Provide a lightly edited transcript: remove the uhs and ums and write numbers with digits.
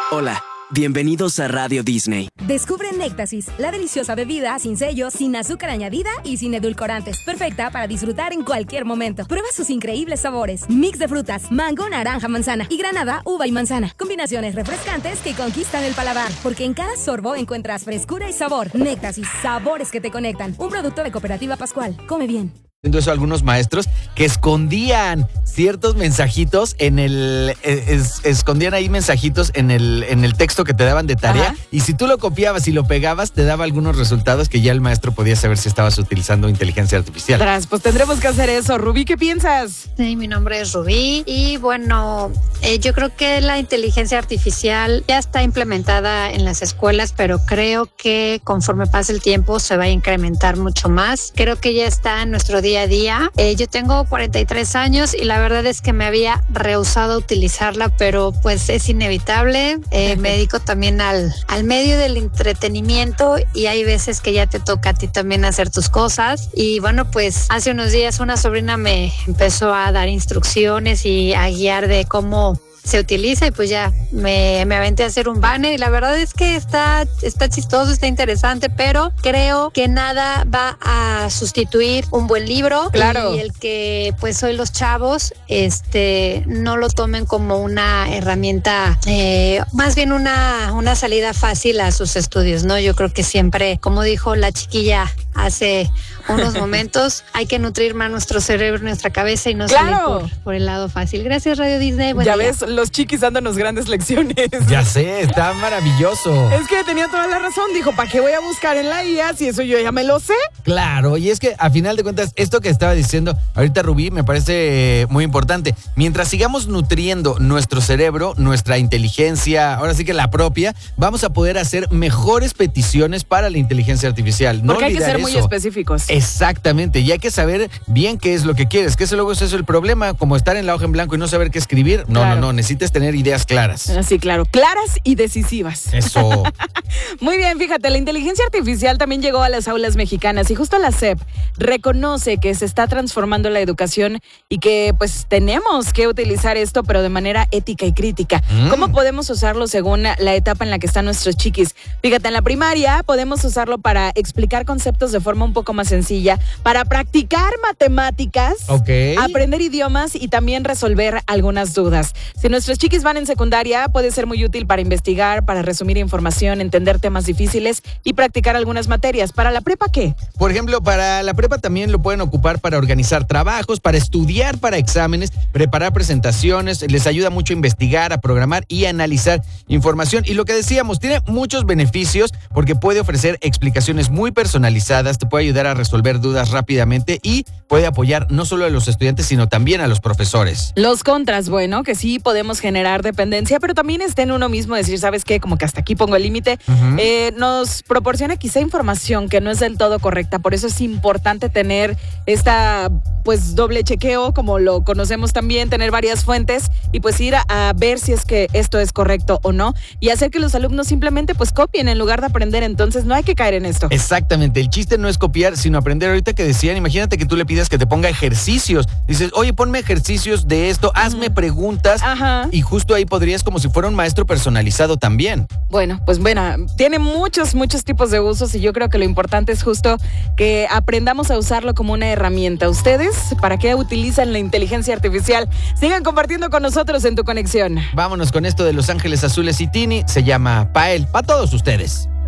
Hola, bienvenidos a Radio Disney. Descubre Néctasis, la deliciosa bebida sin sellos, sin azúcar añadida y sin edulcorantes. Perfecta para disfrutar en cualquier momento. Prueba sus increíbles sabores. Mix de frutas, mango, naranja, manzana y granada, uva y manzana. Combinaciones refrescantes que conquistan el paladar. Porque en cada sorbo encuentras frescura y sabor. Néctasis, sabores que te conectan. Un producto de Cooperativa Pascual. Come bien. Eso algunos maestros que escondían ciertos mensajitos en el escondían ahí mensajitos en el texto que te daban de tarea. Ajá. Y si tú lo copiabas y lo pegabas te daba algunos resultados que ya el maestro podía saber si estabas utilizando inteligencia artificial. Pues tendremos que hacer eso. Rubí, ¿qué piensas? Sí, mi nombre es Rubí y bueno, yo creo que la inteligencia artificial ya está implementada en las escuelas, pero creo que conforme pase el tiempo se va a incrementar mucho más. Creo que ya está en nuestro día a día. Yo tengo 43 años y la verdad es que me había rehusado a utilizarla, pero pues es inevitable. Me dedico también al medio del entretenimiento y hay veces que ya te toca a ti también hacer tus cosas. Y bueno, pues hace unos días una sobrina me empezó a dar instrucciones y a guiar de cómo se utiliza y pues ya me aventé a hacer un banner y la verdad es que está chistoso, está interesante, pero creo que nada va a sustituir un buen libro. Claro. Y el que pues hoy los chavos no lo tomen como una herramienta, más bien una salida fácil a sus estudios, ¿no? Yo creo que siempre, como dijo la chiquilla hace unos momentos, hay que nutrir más nuestro cerebro, nuestra cabeza y no salir por el lado fácil. Gracias, Radio Disney. Ya ves, los chiquis dándonos grandes lecciones. Ya sé, está maravilloso. Es que tenía toda la razón, dijo, ¿para qué voy a buscar en la IA si eso yo ya me lo sé? Claro, y es que a final de cuentas, esto que estaba diciendo ahorita Rubí me parece muy importante. Mientras sigamos nutriendo nuestro cerebro, nuestra inteligencia, ahora sí que la propia, vamos a poder hacer mejores peticiones para la inteligencia artificial. Porque hay que ser muy específicos. Exactamente, y hay que saber bien qué es lo que quieres, que eso luego es eso el problema, como estar en la hoja en blanco y no saber qué escribir. No, necesitas tener ideas claras. Sí, claro, claras y decisivas. Eso. Muy bien, fíjate, la inteligencia artificial también llegó a las aulas mexicanas y justo la SEP reconoce que se está transformando la educación y que pues tenemos que utilizar esto, pero de manera ética y crítica. ¿Cómo podemos usarlo según la etapa en la que están nuestros chiquis? Fíjate, en la primaria podemos usarlo para explicar conceptos de forma un poco más sencilla, para practicar matemáticas, aprender idiomas y también resolver algunas dudas. Si nuestros chiquis van en secundaria, puede ser muy útil para investigar, para resumir información, entender temas difíciles y practicar algunas materias. ¿Para la prepa qué? Por ejemplo, para la prepa también lo pueden ocupar para organizar trabajos, para estudiar para exámenes, preparar presentaciones, les ayuda mucho a investigar, a programar y a analizar información. Y lo que decíamos, tiene muchos beneficios porque puede ofrecer explicaciones muy personalizadas, te puede ayudar a resolver dudas rápidamente y puede apoyar no solo a los estudiantes, sino también a los profesores. Los contras, bueno, que sí podemos generar dependencia, pero también está en uno mismo decir, ¿sabes qué? Como que hasta aquí pongo el límite. Nos proporciona quizá información que no es del todo correcta, por eso es importante tener esta pues doble chequeo, como lo conocemos también, tener varias fuentes y pues ir a ver si es que esto es correcto o no y hacer que los alumnos simplemente pues copien en lugar de aprender, entonces no hay que caer en esto. Exactamente, el chiste no es copiar, sino aprender. Ahorita que decían, imagínate que tú le pidas que te ponga ejercicios, dices, oye, ponme ejercicios de esto, hazme preguntas. Ajá. Y justo ahí podrías como si fuera un maestro personalizado también. Bueno, pues tiene muchos tipos de usos y yo creo que lo importante es justo que aprendamos a usarlo como una herramienta. ¿Ustedes para qué utilizan la inteligencia artificial? Sigan compartiendo con nosotros en Tu Conexión. Vámonos con esto de Los Ángeles Azules y Tini, se llama Pa' él, para todos ustedes.